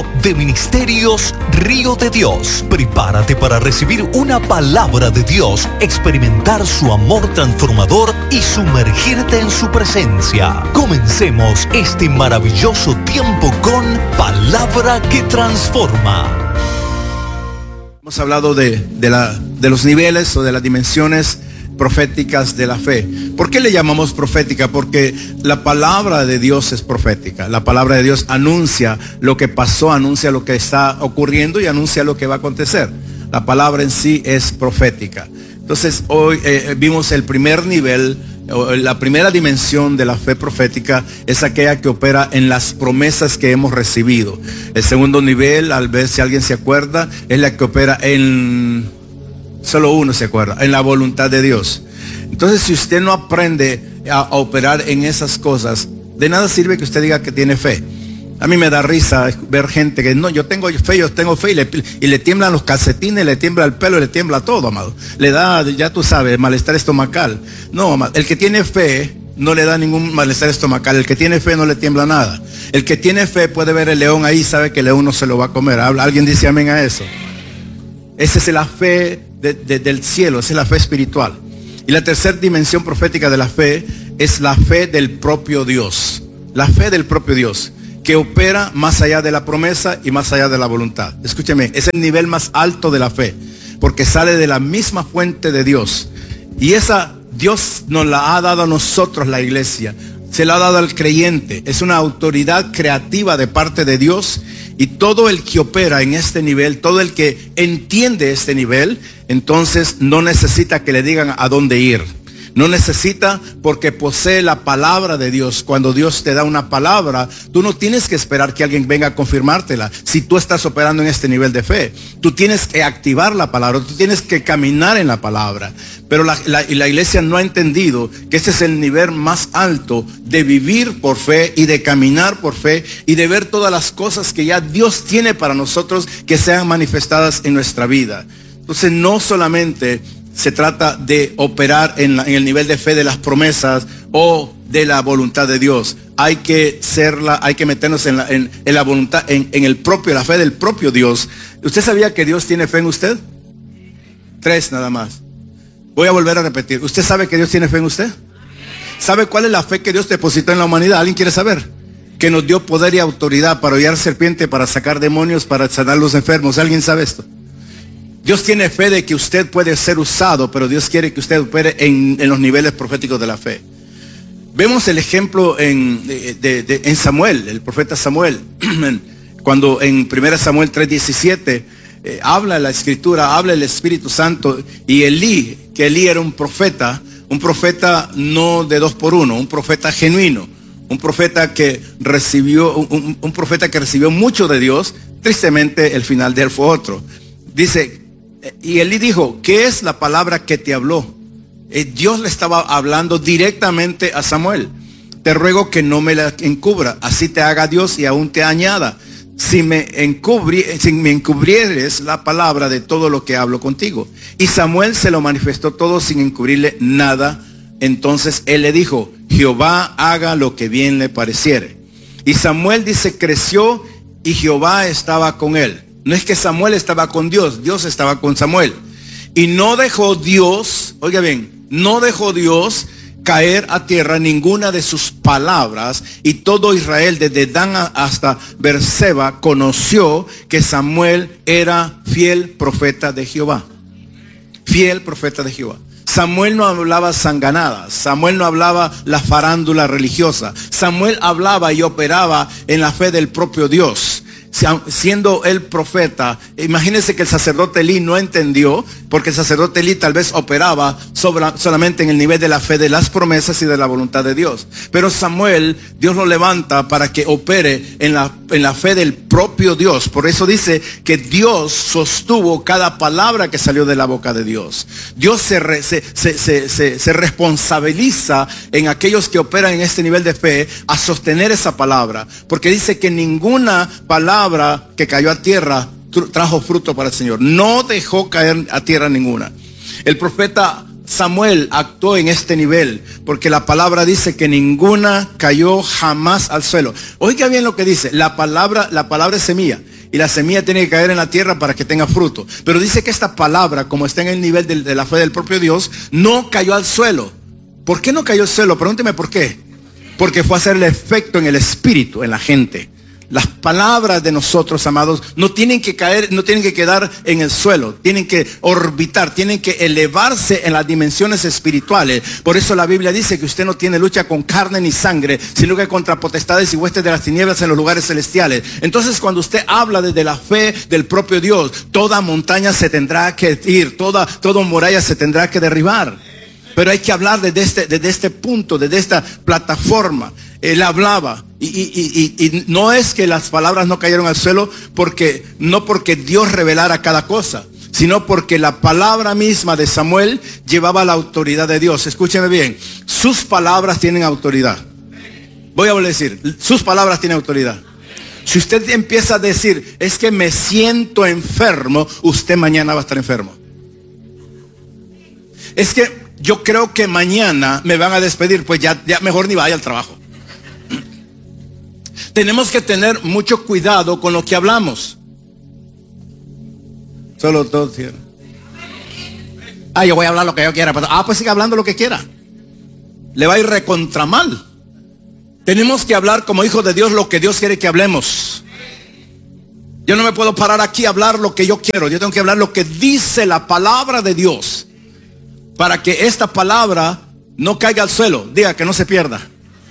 estudio de Ministerios Río de Dios. Prepárate para recibir una palabra de Dios, experimentar su amor transformador y sumergirte en su presencia. Comencemos este maravilloso tiempo con Palabra que Transforma. Hemos hablado de los niveles o de las dimensiones proféticas de la fe. ¿Por qué le llamamos profética? Porque la palabra de Dios es profética. La palabra de Dios anuncia lo que pasó, anuncia lo que está ocurriendo y anuncia lo que va a acontecer. La palabra en sí es profética. Entonces hoy vimos el primer nivel, la primera dimensión de la fe profética es aquella que opera en las promesas que hemos recibido. El segundo nivel, al ver si alguien se acuerda, es la que opera en... Solo uno se acuerda, en la voluntad de Dios. Entonces, si usted no aprende a operar en esas cosas, de nada sirve que usted diga que tiene fe. A mí me da risa ver gente que no, yo tengo fe y le tiemblan los calcetines, le tiembla el pelo, le tiembla todo, amado. Le da, ya tú sabes, malestar estomacal. No, amado, el que tiene fe no le da ningún malestar estomacal. El que tiene fe no le tiembla nada. El que tiene fe puede ver el león ahí, sabe que el león no se lo va a comer. ¿Alguien dice amén a eso? Esa es la fe del cielo, esa es la fe espiritual. Y la tercera dimensión profética de la fe es la fe del propio Dios. La fe del propio Dios, que opera más allá de la promesa y más allá de la voluntad. Escúcheme, es el nivel más alto de la fe, porque sale de la misma fuente de Dios. Y esa Dios nos la ha dado a nosotros, la iglesia. Se la ha dado al creyente. Es una autoridad creativa de parte de Dios. Y todo el que opera en este nivel, todo el que entiende este nivel, entonces no necesita que le digan a dónde ir. No necesita, porque posee la palabra de Dios. Cuando Dios te da una palabra, tú no tienes que esperar que alguien venga a confirmártela. Si tú estás operando en este nivel de fe, tú tienes que activar la palabra, tú tienes que caminar en la palabra. Pero la iglesia no ha entendido que ese es el nivel más alto de vivir por fe y de caminar por fe y de ver todas las cosas que ya Dios tiene para nosotros que sean manifestadas en nuestra vida. Entonces no solamente se trata de operar en el nivel de fe de las promesas o de la voluntad de Dios. Hay que meternos en la voluntad, la fe del propio Dios. ¿Usted sabía que Dios tiene fe en usted? 3 nada más. Voy a volver a repetir. ¿Usted sabe que Dios tiene fe en usted? ¿Sabe cuál es la fe que Dios depositó en la humanidad? ¿Alguien quiere saber? Que nos dio poder y autoridad para hollar serpiente, para sacar demonios, para sanar los enfermos. ¿Alguien sabe esto? Dios tiene fe de que usted puede ser usado, pero Dios quiere que usted opere en los niveles proféticos de la fe. Vemos el ejemplo en Samuel, el profeta Samuel, cuando en 1 Samuel 3:17 habla la escritura, habla el Espíritu Santo, y Elí era un profeta no de 2 por 1, un profeta genuino, un profeta que recibió mucho de Dios. Tristemente el final de él fue otro. Dice, y Elí dijo, ¿qué es la palabra que te habló? Dios le estaba hablando directamente a Samuel. Te ruego que no me la encubra, así te haga Dios y aún te añada. Si me encubrieres la palabra de todo lo que hablo contigo. Y Samuel se lo manifestó todo sin encubrirle nada. Entonces él le dijo, Jehová haga lo que bien le pareciere. Y Samuel dice, creció y Jehová estaba con él. No es que Samuel estaba con Dios, Dios estaba con Samuel. Y no dejó Dios, oiga bien, no dejó Dios caer a tierra ninguna de sus palabras. Y todo Israel, desde Dan hasta Berseba, conoció que Samuel era fiel profeta de Jehová. Fiel profeta de Jehová. Samuel no hablaba sanganadas, Samuel no hablaba la farándula religiosa. Samuel hablaba y operaba en la fe del propio Dios. Siendo el profeta, imagínense que el sacerdote Elí no entendió, porque el sacerdote Elí tal vez operaba solamente en el nivel de la fe de las promesas y de la voluntad de Dios. Pero Samuel, Dios lo levanta para que opere en la fe del propio Dios. Por eso dice que Dios sostuvo cada palabra que salió de la boca de Dios. Dios se responsabiliza en aquellos que operan en este nivel de fe a sostener esa palabra, porque dice que ninguna palabra que cayó a tierra trajo fruto para el Señor. No dejó caer a tierra ninguna. El profeta Samuel actuó en este nivel, porque la palabra dice que ninguna cayó jamás al suelo. Oiga bien lo que dice, la palabra es semilla. y la semilla tiene que caer en la tierra para que tenga fruto. Pero dice que esta palabra, como está en el nivel de la fe del propio Dios, no cayó al suelo. ¿Por qué no cayó al suelo? Pregúnteme por qué. Porque fue a hacer el efecto en el espíritu, en la gente. Las palabras de nosotros, amados, no tienen que caer, no tienen que quedar en el suelo, tienen que orbitar, tienen que elevarse en las dimensiones espirituales. Por eso la Biblia dice que usted no tiene lucha con carne ni sangre, sino que contra potestades y huestes de las tinieblas en los lugares celestiales. Entonces, cuando usted habla desde la fe del propio Dios, toda montaña se tendrá que ir, toda muralla se tendrá que derribar. Pero hay que hablar desde este punto, desde esta plataforma. Él hablaba y no es que las palabras no cayeron al suelo no porque Dios revelara cada cosa, sino porque la palabra misma de Samuel llevaba la autoridad de Dios. Escúcheme bien, sus palabras tienen autoridad. Voy a decir, sus palabras tienen autoridad. Si usted empieza a decir, es que me siento enfermo, usted mañana va a estar enfermo. Es que yo creo que mañana me van a despedir, pues ya mejor ni vaya al trabajo. Tenemos que tener mucho cuidado con lo que hablamos. Solo todo cierto. Yo voy a hablar lo que yo quiera. Pues siga hablando lo que quiera. Le va a ir recontra mal. Tenemos que hablar como hijos de Dios lo que Dios quiere que hablemos. Yo no me puedo parar aquí a hablar lo que yo quiero. Yo tengo que hablar lo que dice la palabra de Dios, para que esta palabra no caiga al suelo. Diga, que no se pierda.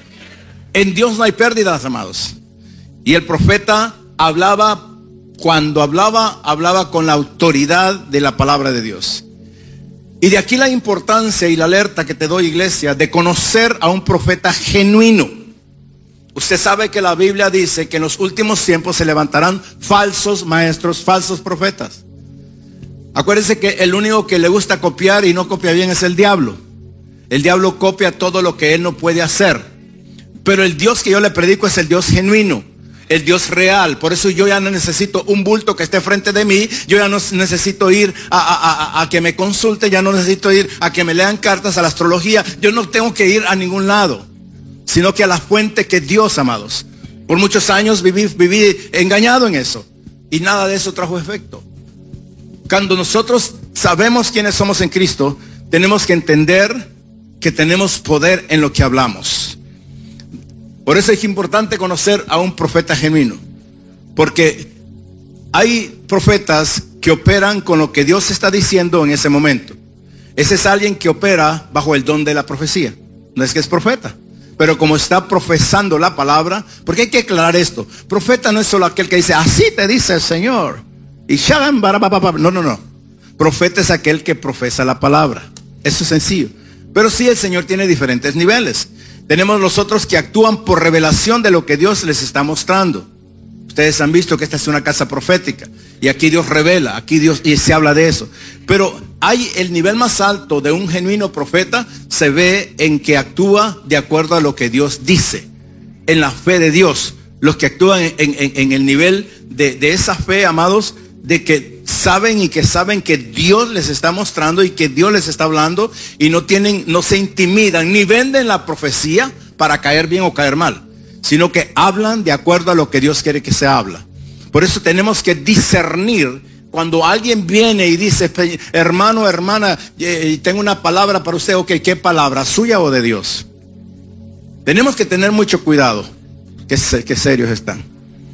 En Dios no hay pérdidas, amados. Y el profeta hablaba, cuando hablaba con la autoridad de la palabra de Dios. Y de aquí la importancia y la alerta que te doy, iglesia, de conocer a un profeta genuino. Usted sabe que la Biblia dice que en los últimos tiempos se levantarán falsos maestros, falsos profetas. Acuérdense que el único que le gusta copiar y no copia bien es el diablo. El diablo copia todo lo que él no puede hacer. Pero el Dios que yo le predico es el Dios genuino, el Dios real. Por eso yo ya no necesito un bulto que esté frente de mí. Yo ya no necesito ir a que me consulte. Ya no necesito ir a que me lean cartas, a la astrología. Yo no tengo que ir a ningún lado, sino que a la fuente que es Dios, amados. Por muchos años viví engañado en eso, y nada de eso trajo efecto. Cuando nosotros sabemos quiénes somos en Cristo, tenemos que entender que tenemos poder en lo que hablamos. Por eso es importante conocer a un profeta genuino, porque hay profetas que operan con lo que Dios está diciendo en ese momento. Ese es alguien que opera bajo el don de la profecía. No es que es profeta, pero como está profesando la palabra, porque hay que aclarar esto. Profeta no es solo aquel que dice, así te dice el Señor. Y no. Profeta es aquel que profesa la palabra. Eso es sencillo. Pero sí, el Señor tiene diferentes niveles. Tenemos los otros que actúan por revelación de lo que Dios les está mostrando. Ustedes han visto que esta es una casa profética, y aquí Dios revela, aquí Dios, y se habla de eso. Pero hay el nivel más alto de un genuino profeta, se ve en que actúa de acuerdo a lo que Dios dice, en la fe de Dios. Los que actúan en el nivel de esa fe, amados, de que saben que Dios les está mostrando y que Dios les está hablando, y no se intimidan ni venden la profecía para caer bien o caer mal, sino que hablan de acuerdo a lo que Dios quiere que se habla. Por eso tenemos que discernir cuando alguien viene y dice, hermano, hermana, tengo una palabra para usted. Ok, ¿qué palabra? ¿Suya o de Dios? Tenemos que tener mucho cuidado. Qué serios están.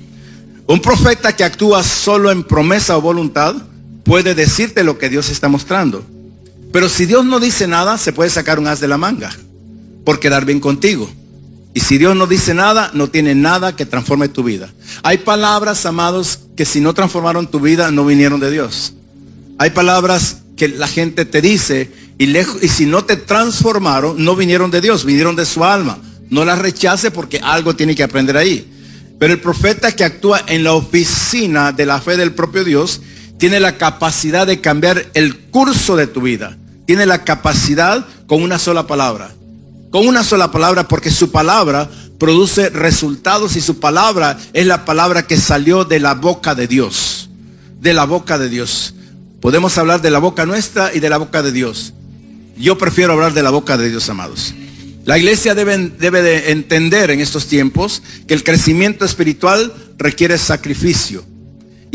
Un profeta que actúa solo en promesa o voluntad puede decirte lo que Dios está mostrando. Pero si Dios no dice nada, se puede sacar un as de la manga por quedar bien contigo. Y si Dios no dice nada, no tiene nada que transforme tu vida. Hay palabras, amados, que si no transformaron tu vida, no vinieron de Dios. Hay palabras que la gente te dice y si no te transformaron, no vinieron de Dios, vinieron de su alma. No las rechace, porque algo tiene que aprender ahí. Pero el profeta que actúa en la oficina de la fe del propio Dios tiene la capacidad de cambiar el curso de tu vida. Tiene la capacidad con una sola palabra. Con una sola palabra, porque su palabra produce resultados, y su palabra es la palabra que salió de la boca de Dios. De la boca de Dios. Podemos hablar de la boca nuestra y de la boca de Dios. Yo prefiero hablar de la boca de Dios, amados. La iglesia debe de entender en estos tiempos que el crecimiento espiritual requiere sacrificio.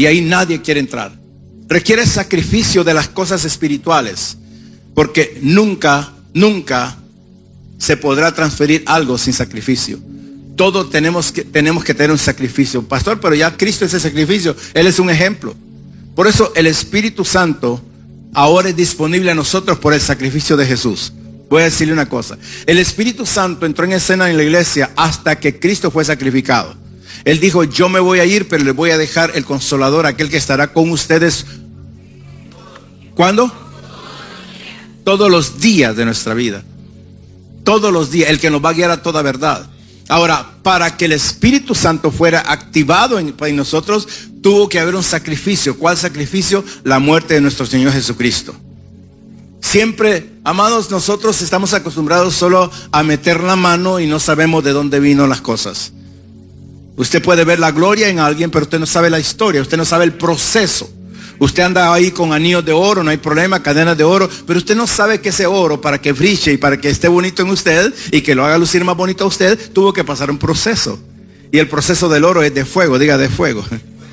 y ahí nadie quiere entrar. Requiere sacrificio de las cosas espirituales, porque nunca se podrá transferir algo sin sacrificio. Todo tenemos que tener un sacrificio. Pastor, pero ya Cristo es el sacrificio. Él es un ejemplo. Por eso el Espíritu Santo ahora es disponible a nosotros por el sacrificio de Jesús. Voy a decirle una cosa. El Espíritu Santo entró en escena en la iglesia hasta que Cristo fue sacrificado. Él dijo, yo me voy a ir, pero le voy a dejar el Consolador, aquel que estará con ustedes. ¿Cuándo? Todos los días de nuestra vida. Todos los días. El que nos va a guiar a toda verdad. Ahora, para que el Espíritu Santo fuera activado en nosotros, tuvo que haber un sacrificio. ¿Cuál sacrificio? La muerte de nuestro Señor Jesucristo. Siempre, amados, nosotros estamos acostumbrados solo a meter la mano y no sabemos de dónde vino las cosas. Usted puede ver la gloria en alguien, pero usted no sabe la historia, usted no sabe el proceso. Usted anda ahí con anillos de oro, no hay problema, cadenas de oro, pero usted no sabe que ese oro, para que brille y para que esté bonito en usted y que lo haga lucir más bonito a usted, tuvo que pasar un proceso. Y el proceso del oro es de fuego, diga de fuego.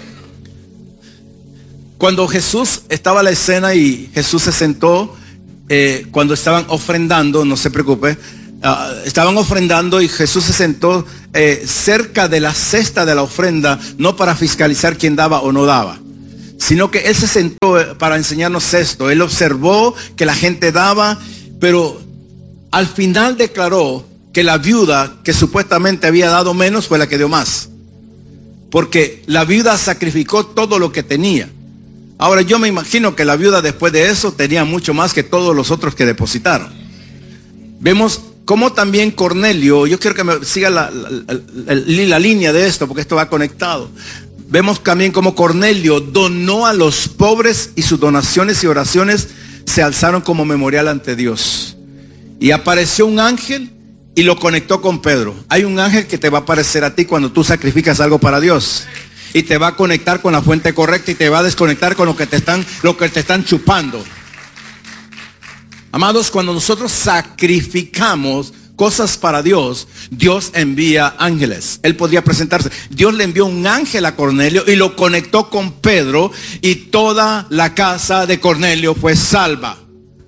Cuando Jesús estaba en la escena y Jesús se sentó, cuando estaban ofrendando, no se preocupe, estaban ofrendando y Jesús se sentó cerca de la cesta de la ofrenda, no para fiscalizar quién daba o no daba, sino que Él se sentó para enseñarnos esto. Él observó que la gente daba, pero al final declaró que la viuda que supuestamente había dado menos fue la que dio más, porque la viuda sacrificó todo lo que tenía. Ahora yo me imagino que la viuda después de eso tenía mucho más que todos los otros que depositaron. Vemos cómo también Cornelio, yo quiero que me siga la línea de esto, porque esto va conectado. Vemos también cómo Cornelio donó a los pobres y sus donaciones y oraciones se alzaron como memorial ante Dios. Y apareció un ángel y lo conectó con Pedro. Hay un ángel que te va a aparecer a ti cuando tú sacrificas algo para Dios. Y te va a conectar con la fuente correcta y te va a desconectar con lo que te están chupando. Amados, cuando nosotros sacrificamos cosas para Dios, Dios envía ángeles. Él podría presentarse. Dios le envió un ángel a Cornelio y lo conectó con Pedro y toda la casa de Cornelio fue salva.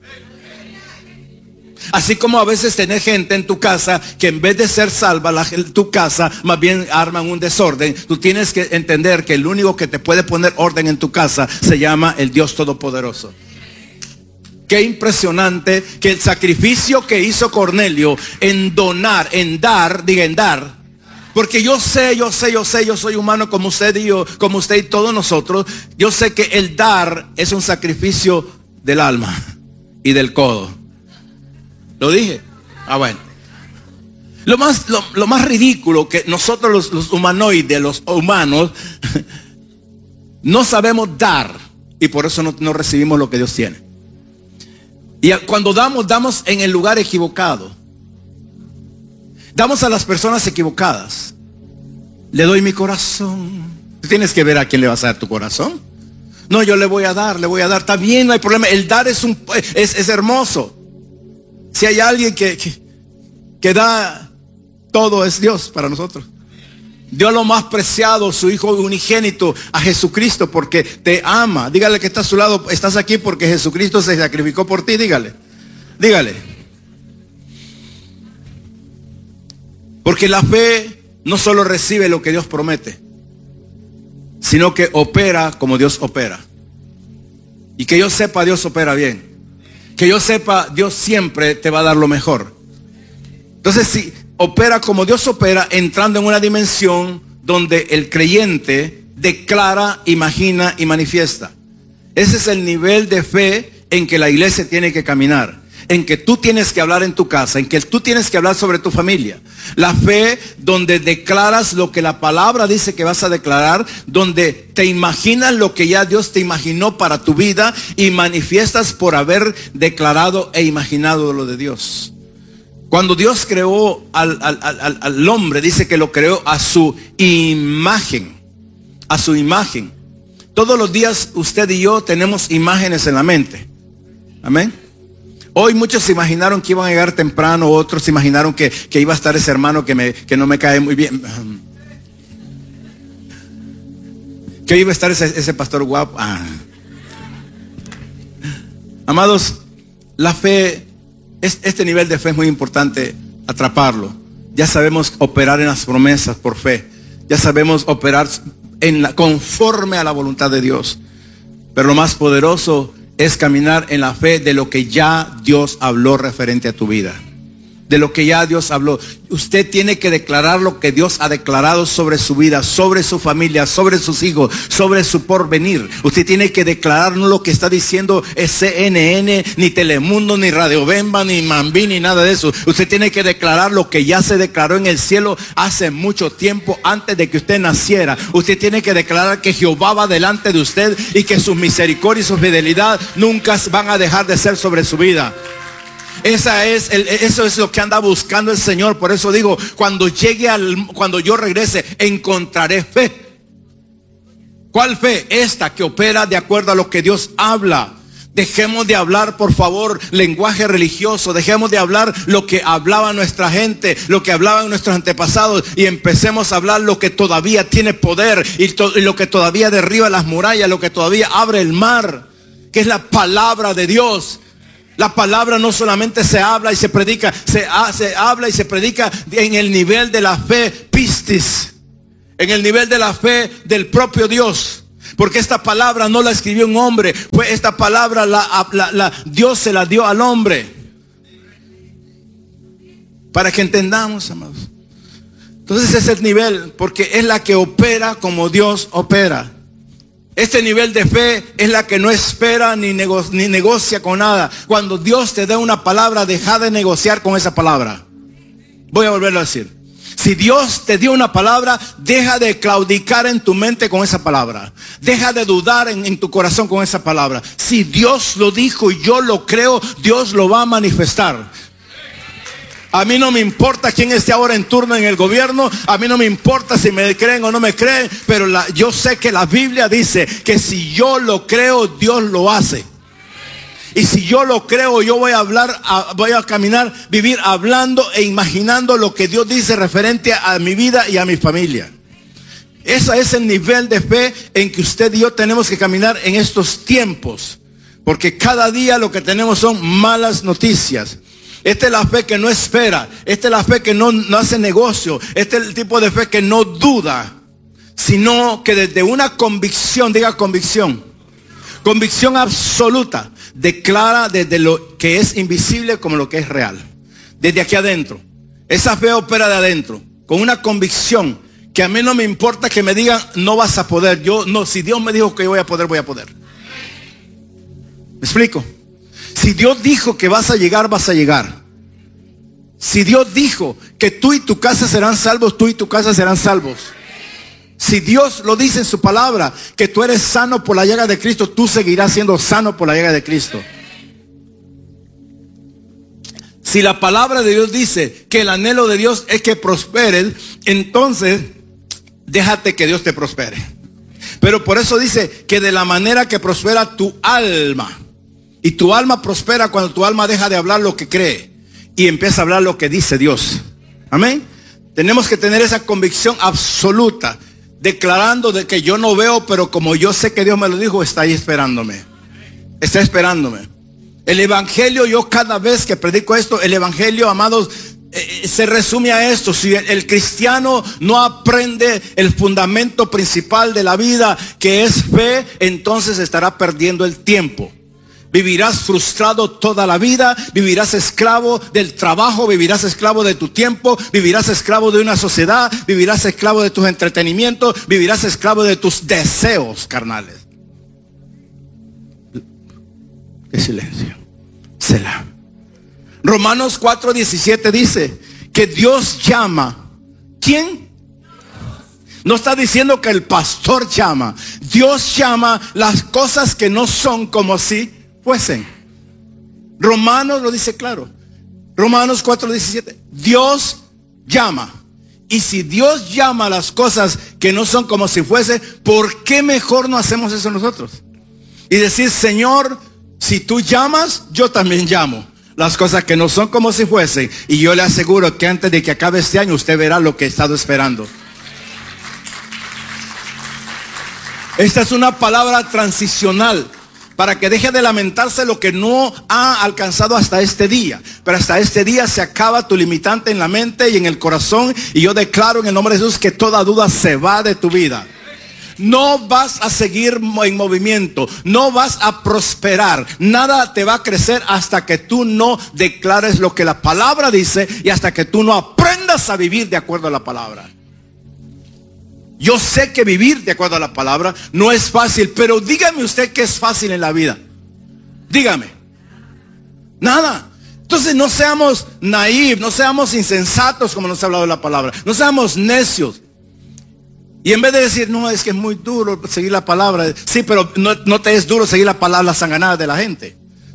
Así como a veces tenés gente en tu casa que en vez de ser salva, tu casa más bien arman un desorden. Tú tienes que entender que el único que te puede poner orden en tu casa se llama el Dios Todopoderoso. Qué impresionante que el sacrificio que hizo Cornelio en donar, en dar. Porque yo soy humano como usted y yo, como usted y todos nosotros. Yo sé que el dar es un sacrificio del alma y del codo. ¿Lo dije? Bueno. Lo más ridículo que nosotros los humanoides, los humanos, no sabemos dar. Y por eso no recibimos lo que Dios tiene. Y cuando damos en el lugar equivocado. Damos a las personas equivocadas. Le doy mi corazón. Tú tienes que ver a quién le vas a dar tu corazón. No, yo le voy a dar. Está bien, no hay problema. El dar es hermoso. Si hay alguien que da todo, es Dios para nosotros. Dio lo más preciado, su Hijo unigénito, a Jesucristo, porque te ama. Dígale que está a su lado, estás aquí porque Jesucristo se sacrificó por ti. Dígale. Porque la fe no solo recibe lo que Dios promete, sino que opera como Dios opera. Y que yo sepa, Dios opera bien. Que yo sepa, Dios siempre te va a dar lo mejor. Entonces, si opera como Dios opera, entrando en una dimensión donde el creyente declara, imagina y manifiesta. Ese es el nivel de fe en que la iglesia tiene que caminar. En que tú tienes que hablar en tu casa, en que tú tienes que hablar sobre tu familia. La fe donde declaras lo que la palabra dice que vas a declarar, donde te imaginas lo que ya Dios te imaginó para tu vida y manifiestas por haber declarado e imaginado lo de Dios. Cuando Dios creó al hombre, dice que lo creó a su imagen. A su imagen. Todos los días usted y yo tenemos imágenes en la mente. Amén. Hoy muchos se imaginaron que iban a llegar temprano, otros se imaginaron que iba a estar ese hermano que no me cae muy bien. Que iba a estar ese pastor guapo. Amados, la fe, este nivel de fe es muy importante atraparlo. Ya sabemos operar en las promesas por fe. Ya sabemos operar conforme a la voluntad de Dios. Pero lo más poderoso es caminar en la fe de lo que ya Dios habló referente a tu vida. De lo que ya Dios habló. Usted tiene que declarar lo que Dios ha declarado sobre su vida, sobre su familia, sobre sus hijos, sobre su porvenir. Usted tiene que declarar no lo que está diciendo CNN, ni Telemundo, ni Radio Bemba, ni Mambí, ni nada de eso. Usted tiene que declarar lo que ya se declaró en el cielo hace mucho tiempo antes de que usted naciera. Usted tiene que declarar que Jehová va delante de usted y que su misericordia y su fidelidad nunca van a dejar de ser sobre su vida. Eso es lo que anda buscando el Señor. Por eso digo, cuando yo regrese, encontraré fe. ¿Cuál fe? Esta que opera de acuerdo a lo que Dios habla. Dejemos de hablar, por favor, lenguaje religioso. Dejemos de hablar lo que hablaba nuestra gente, lo que hablaban nuestros antepasados, y empecemos a hablar lo que todavía tiene poder y lo que todavía derriba las murallas, lo que todavía abre el mar, que es la palabra de Dios. La palabra no solamente se habla y se predica, se habla y se predica en el nivel de la fe pistis, en el nivel de la fe del propio Dios. Porque esta palabra no la escribió un hombre, fue esta palabra Dios se la dio al hombre. Para que entendamos, amados. Entonces ese es el nivel, porque es la que opera como Dios opera. Este nivel de fe es la que no espera ni negocia con nada. Cuando Dios te da una palabra, deja de negociar con esa palabra. Voy a volverlo a decir. Si Dios te dio una palabra, deja de claudicar en tu mente con esa palabra. Deja de dudar en tu corazón con esa palabra. Si Dios lo dijo y yo lo creo, Dios lo va a manifestar. A mí no me importa quién esté ahora en turno en el gobierno. A mí no me importa si me creen o no me creen. Pero yo sé que la Biblia dice que si yo lo creo, Dios lo hace. Y si yo lo creo, yo voy a caminar, vivir hablando e imaginando lo que Dios dice referente a mi vida y a mi familia. Ese es el nivel de fe en que usted y yo tenemos que caminar en estos tiempos. Porque cada día lo que tenemos son malas noticias. Esta es la fe que no espera. Esta es la fe que no hace negocio. Este es el tipo de fe que no duda, sino que desde una convicción, diga convicción, convicción absoluta, declara desde lo que es invisible como lo que es real. Desde aquí adentro. Esa fe opera de adentro, con una convicción que a mí no me importa que me digan no vas a poder. Si Dios me dijo que voy a poder, voy a poder. ¿Me explico? Si Dios dijo que vas a llegar, vas a llegar. Si Dios dijo que tú y tu casa serán salvos, tú y tu casa serán salvos. Si Dios lo dice en su palabra, que tú eres sano por la llaga de Cristo, tú seguirás siendo sano por la llaga de Cristo. Si la palabra de Dios dice que el anhelo de Dios es que prosperes, entonces déjate que Dios te prospere. Pero por eso dice que de la manera que prospera tu alma. Y tu alma prospera cuando tu alma deja de hablar lo que cree y empieza a hablar lo que dice Dios. Amén. Tenemos que tener esa convicción absoluta, declarando de que yo no veo, pero como yo sé que Dios me lo dijo, está ahí esperándome. Está esperándome. El evangelio, yo cada vez que predico esto, el evangelio, amados, se resume a esto. Si el cristiano no aprende el fundamento principal de la vida, que es fe, entonces estará perdiendo el tiempo. Vivirás frustrado toda la vida, vivirás esclavo del trabajo, vivirás esclavo de tu tiempo, vivirás esclavo de una sociedad, vivirás esclavo de tus entretenimientos, vivirás esclavo de tus deseos carnales. Qué silencio. Selah. Romanos 4:17 dice que Dios llama. ¿Quién? No está diciendo que el pastor llama. Dios llama las cosas que no son como si fuesen. Romanos lo dice claro. Romanos 4:17. Dios llama. Y si Dios llama las cosas que no son como si fuese, ¿por qué mejor no hacemos eso nosotros? Y decir, Señor, si tú llamas, yo también llamo. Las cosas que no son como si fuesen. Y yo le aseguro que antes de que acabe este año, usted verá lo que he estado esperando. Esta es una palabra transicional para que deje de lamentarse lo que no ha alcanzado hasta este día. Pero hasta este día se acaba tu limitante en la mente y en el corazón. Y yo declaro en el nombre de Jesús que toda duda se va de tu vida. No vas a seguir en movimiento, no vas a prosperar, nada te va a crecer hasta que tú no declares lo que la palabra dice y hasta que tú no aprendas a vivir de acuerdo a la palabra. Yo sé que vivir de acuerdo a la palabra no es fácil, pero dígame usted qué es fácil en la vida. Dígame. Nada. Entonces no seamos naïves, no seamos insensatos como nos ha hablado la palabra, no seamos necios. Y en vez de decir, no, es que es muy duro seguir la palabra. Sí, pero no te es duro seguir la palabra sanganada de la gente.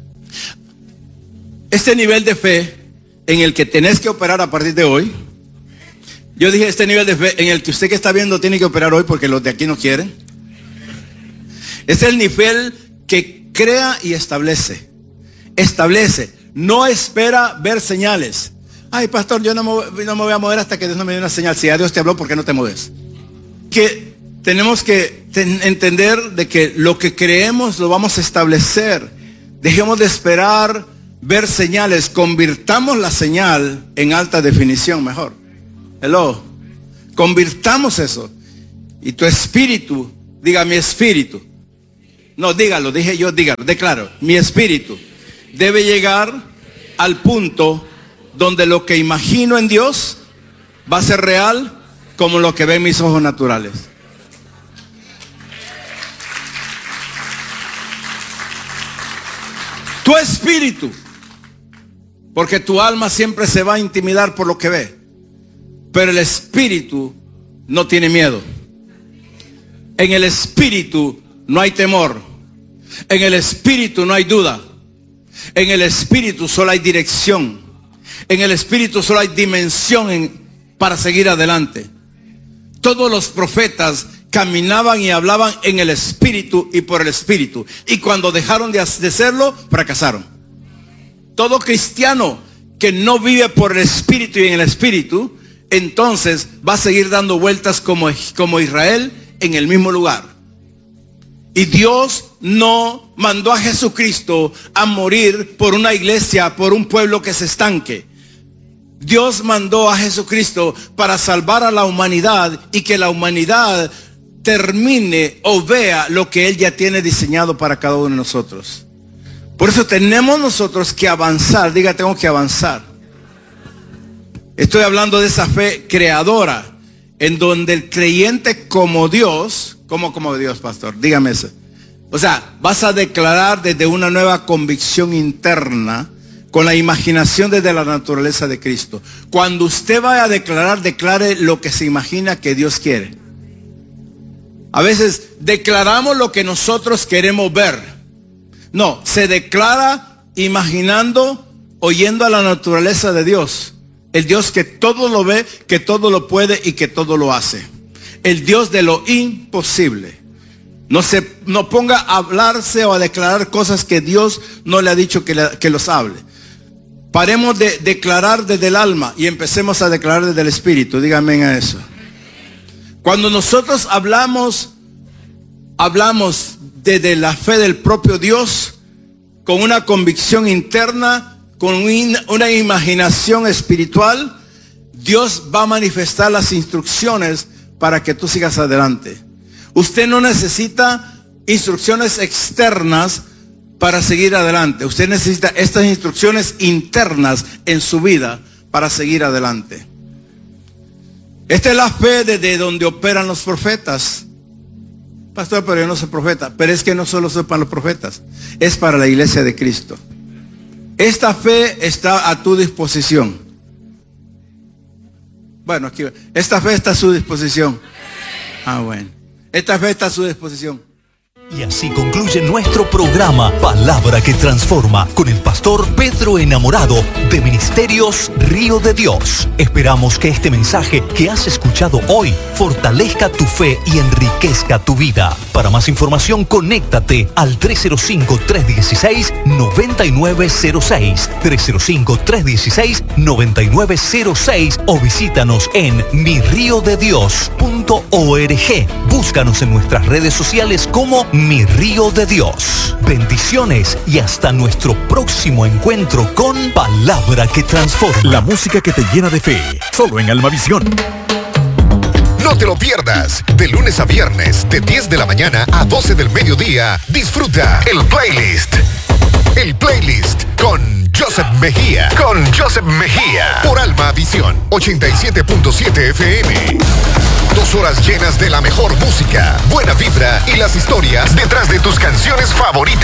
Este nivel de fe en el que tenés que operar a partir de hoy. Yo dije este nivel de fe en el que usted que está viendo tiene que operar hoy porque los de aquí no quieren. Es el nivel que crea y establece. Establece. No espera ver señales. Ay, pastor, yo no me voy a mover hasta que Dios no me dé una señal. Si ya Dios te habló, ¿por qué no te mueves? Que tenemos que entender de que lo que creemos lo vamos a establecer. Dejemos de esperar ver señales. Convirtamos la señal en alta definición mejor. Hello. Convirtamos eso. Y tu espíritu, diga mi espíritu. No, dígalo, dije yo, dígalo, declaro. Mi espíritu debe llegar al punto donde lo que imagino en Dios va a ser real como lo que ven mis ojos naturales. Tu espíritu, porque tu alma siempre se va a intimidar por lo que ve, pero el espíritu no tiene miedo. En el espíritu no hay temor. En el espíritu no hay duda. En el espíritu solo hay dirección. En el espíritu solo hay dimensión para seguir adelante. Todos los profetas caminaban y hablaban en el espíritu y por el espíritu. Y cuando dejaron de hacerlo, fracasaron. Todo cristiano que no vive por el espíritu y en el espíritu, entonces va a seguir dando vueltas como Israel en el mismo lugar. Y Dios no mandó a Jesucristo a morir por una iglesia, por un pueblo que se estanque. Dios mandó a Jesucristo para salvar a la humanidad y que la humanidad termine o vea lo que Él ya tiene diseñado para cada uno de nosotros. Por eso tenemos nosotros que avanzar. Diga, tengo que avanzar. Estoy hablando de esa fe creadora, en donde el creyente como Dios, como Dios, pastor, dígame eso. O sea, vas a declarar desde una nueva convicción interna, con la imaginación desde la naturaleza de Cristo. Cuando usted vaya a declarar, declare lo que se imagina que Dios quiere. A veces declaramos lo que nosotros queremos ver. No, se declara imaginando, oyendo a la naturaleza de Dios. El Dios que todo lo ve, que todo lo puede y que todo lo hace. El Dios de lo imposible. No ponga a hablarse o a declarar cosas que Dios no le ha dicho que los hable. Paremos de declarar desde el alma y empecemos a declarar desde el espíritu. Díganme a eso. Cuando nosotros hablamos desde la fe del propio Dios, con una convicción interna, con una imaginación espiritual, Dios va a manifestar las instrucciones para que tú sigas adelante. Usted no necesita instrucciones externas para seguir adelante. Usted necesita estas instrucciones internas en su vida para seguir adelante. Esta es la fe desde donde operan los profetas. Pastor, pero yo no soy profeta. Pero es que no solo soy para los profetas, es para la iglesia de Cristo. Esta fe está a tu disposición. Bueno, aquí, esta fe está a su disposición. Ah, bueno. Esta fe está a su disposición. Y así concluye nuestro programa Palabra que Transforma con el pastor Pedro Enamorado de Ministerios Río de Dios. Esperamos que este mensaje que has escuchado hoy fortalezca tu fe y enriquezca tu vida. Para más información, conéctate al 305-316-9906, 305-316-9906 o visítanos en mirriodedios.org. Búscanos en nuestras redes sociales como Mi Río de Dios. Bendiciones y hasta nuestro próximo encuentro con Palabra que Transforma. La música que te llena de fe, solo en Almavisión. No te lo pierdas. De lunes a viernes, de 10 de la mañana a 12 del mediodía, disfruta el playlist. El playlist con Joseph Mejía. Por Almavisión 87.7 FM. 2 horas llenas de la mejor música, buena vibra y las historias detrás de tus canciones favoritas.